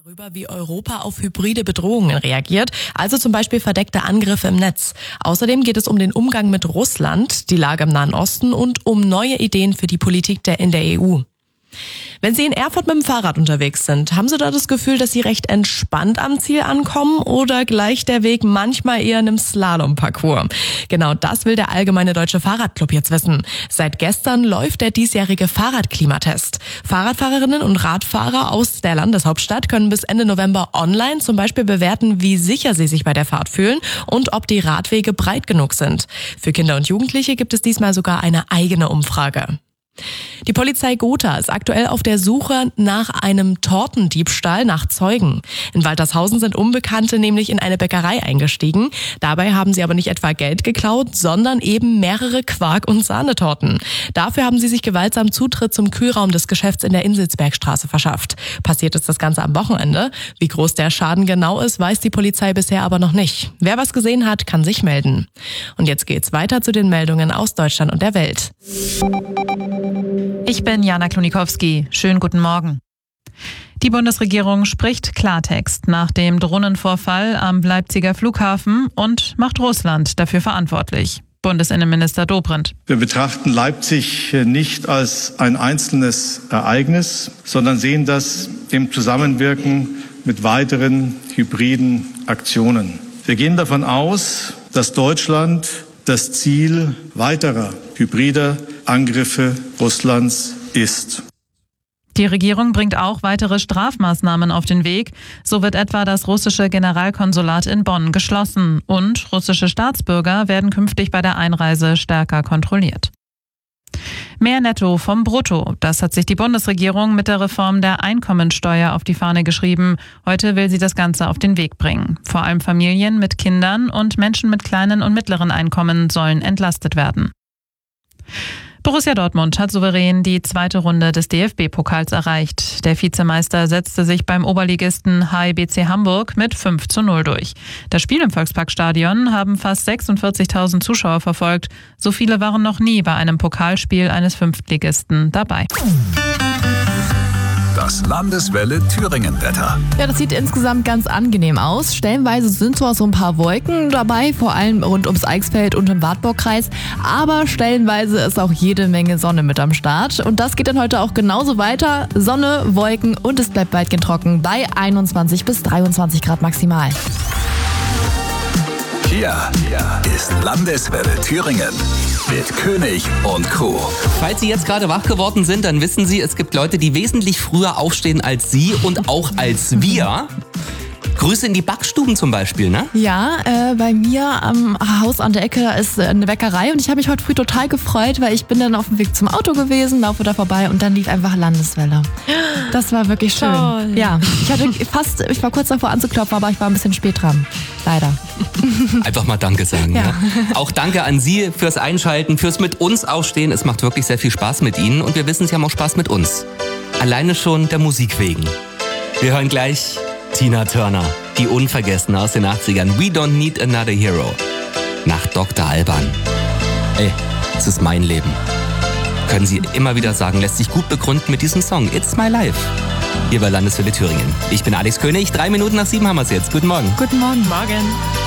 Darüber, wie Europa auf hybride Bedrohungen reagiert, also zum Beispiel verdeckte Angriffe im Netz. Außerdem geht es um den Umgang mit Russland, die Lage im Nahen Osten und um neue Ideen für die Politik in der EU. Wenn Sie in Erfurt mit dem Fahrrad unterwegs sind, haben Sie da das Gefühl, dass Sie recht entspannt am Ziel ankommen oder gleicht der Weg manchmal eher einem Slalomparcours? Genau das will der Allgemeine Deutsche Fahrradclub jetzt wissen. Seit gestern läuft der diesjährige Fahrradklimatest. Fahrradfahrerinnen und Radfahrer aus der Landeshauptstadt können bis Ende November online zum Beispiel bewerten, wie sicher sie sich bei der Fahrt fühlen und ob die Radwege breit genug sind. Für Kinder und Jugendliche gibt es diesmal sogar eine eigene Umfrage. Die Polizei Gotha ist aktuell auf der Suche nach einem Tortendiebstahl nach Zeugen. In Waltershausen sind Unbekannte nämlich in eine Bäckerei eingestiegen. Dabei haben sie aber nicht etwa Geld geklaut, sondern eben mehrere Quark- und Sahnetorten. Dafür haben sie sich gewaltsam Zutritt zum Kühlraum des Geschäfts in der Inselsbergstraße verschafft. Passiert ist das Ganze am Wochenende. Wie groß der Schaden genau ist, weiß die Polizei bisher aber noch nicht. Wer was gesehen hat, kann sich melden. Und jetzt geht's weiter zu den Meldungen aus Deutschland und der Welt. Ich bin Jana Klonikowski. Schönen guten Morgen. Die Bundesregierung spricht Klartext nach dem Drohnenvorfall am Leipziger Flughafen und macht Russland dafür verantwortlich. Bundesinnenminister Dobrindt. Wir betrachten Leipzig nicht als ein einzelnes Ereignis, sondern sehen das im Zusammenwirken mit weiteren hybriden Aktionen. Wir gehen davon aus, dass Deutschland das Ziel weiterer hybrider Angriffe Russlands ist. Die Regierung bringt auch weitere Strafmaßnahmen auf den Weg. So wird etwa das russische Generalkonsulat in Bonn geschlossen und russische Staatsbürger werden künftig bei der Einreise stärker kontrolliert. Mehr Netto vom Brutto. Das hat sich die Bundesregierung mit der Reform der Einkommensteuer auf die Fahne geschrieben. Heute will sie das Ganze auf den Weg bringen. Vor allem Familien mit Kindern und Menschen mit kleinen und mittleren Einkommen sollen entlastet werden. Borussia Dortmund hat souverän die zweite Runde des DFB-Pokals erreicht. Der Vizemeister setzte sich beim Oberligisten HIBC Hamburg mit 5:0 durch. Das Spiel im Volksparkstadion haben fast 46.000 Zuschauer verfolgt. So viele waren noch nie bei einem Pokalspiel eines Fünftligisten dabei. Das Landeswelle Thüringen-Wetter. Ja, das sieht insgesamt ganz angenehm aus. Stellenweise sind zwar so ein paar Wolken dabei, vor allem rund ums Eichsfeld und im Wartburgkreis, aber stellenweise ist auch jede Menge Sonne mit am Start. Und das geht dann heute auch genauso weiter. Sonne, Wolken und es bleibt weitgehend trocken bei 21 bis 23 Grad maximal. Hier ist Landeswelle Thüringen mit König und Co. Falls Sie jetzt gerade wach geworden sind, dann wissen Sie, es gibt Leute, die wesentlich früher aufstehen als Sie und auch als wir. Grüße in die Backstuben zum Beispiel, ne? Ja, bei mir am Haus an der Ecke ist eine Bäckerei und ich habe mich heute früh total gefreut, weil ich bin dann auf dem Weg zum Auto gewesen, laufe da vorbei und dann lief einfach Landeswelle. Das war wirklich schön. Toll. Ja, ich war kurz davor anzuklopfen, aber ich war ein bisschen spät dran. Leider. Einfach mal Danke sagen. Ja. Ja. Auch Danke an Sie fürs Einschalten, fürs mit uns aufstehen. Es macht wirklich sehr viel Spaß mit Ihnen und wir wissen, Sie haben auch Spaß mit uns. Alleine schon der Musik wegen. Wir hören gleich Tina Turner, die Unvergessene aus den 80ern. We don't need another hero. Nach Dr. Alban. Ey, es ist mein Leben. Können Sie immer wieder sagen, lässt sich gut begründen mit diesem Song. It's my life. Hier bei Landeswelle Thüringen. Ich bin Alex König, 7:03 haben wir es jetzt. Guten Morgen. Guten Morgen. Morgen.